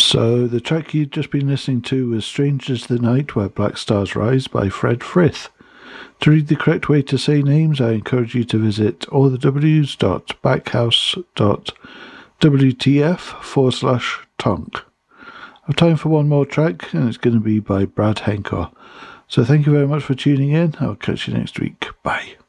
So the track you'd just been listening to was Strange as the Night Where Black Stars Rise by Fred Frith. To read the correct way to say names, I encourage you to visit allthews.backhouse.wtf/tonk. I've time for one more track, and it's going to be by Brad Henker. So thank you very much for tuning in. I'll catch you next week. Bye.